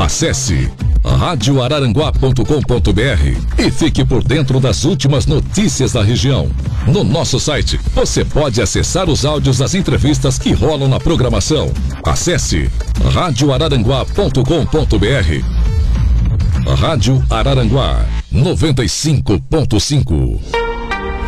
Acesse radioararanguá.com.br e fique por dentro das últimas notícias da região. No nosso site, você pode acessar os áudios das entrevistas que rolam na programação. Acesse radioararanguá.com.br. Rádio Araranguá 95.5.